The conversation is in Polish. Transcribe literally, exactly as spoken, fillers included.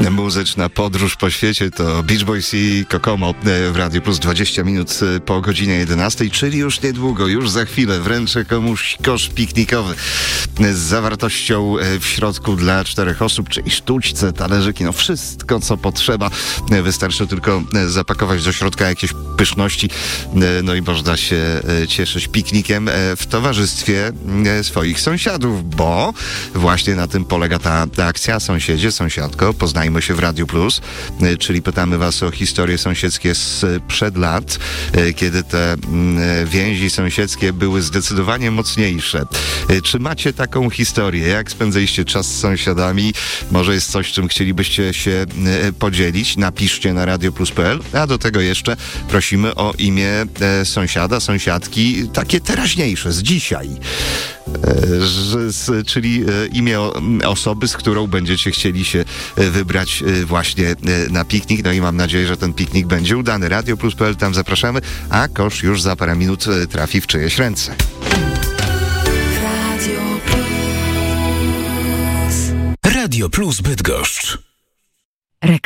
Muzyczna podróż po świecie to Beach Boys i Kokomo w Radiu Plus, dwadzieścia minut po godzinie jedenastej, czyli już niedługo, już za chwilę wręczę komuś kosz piknikowy z zawartością w środku dla czterech osób, czyli sztućce, talerzyki, no wszystko co potrzeba. Wystarczy tylko zapakować do środka jakieś pyszności, no i można się cieszyć piknikiem w towarzystwie swoich sąsiadów, bo właśnie na tym polega ta, ta akcja. Sąsiedzie, sąsiadko, poznajmy się w Radiu Plus, czyli pytamy was o historie sąsiedzkie sprzed lat, kiedy te więzi sąsiedzkie były zdecydowanie mocniejsze. Czy macie taką historię? Jak spędzaliście czas z sąsiadami? Może jest coś, czym chcielibyście się podzielić? Napiszcie na radioplus kropka p l, a do tego jeszcze prosimy o imię sąsiada, sąsiadki, takie teraźniejsze, z dzisiaj. Z, czyli imię osoby, z którą będziecie chcieli się wybrać właśnie na piknik. No i mam nadzieję, że ten piknik będzie udany. radioplus kropka p l, tam zapraszamy, a kosz już za parę minut trafi w czyjeś ręce. Radio Plus Bydgoszcz.